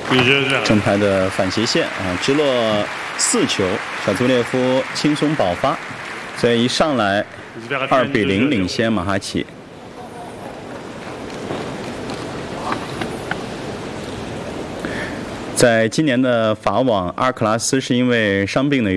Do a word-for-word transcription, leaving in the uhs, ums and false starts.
正拍的反斜线啊，直落四球，小图列夫轻松爆发，所以一上来二比零领先马哈奇。在今年的法网，阿尔克拉斯是因为伤病的原因。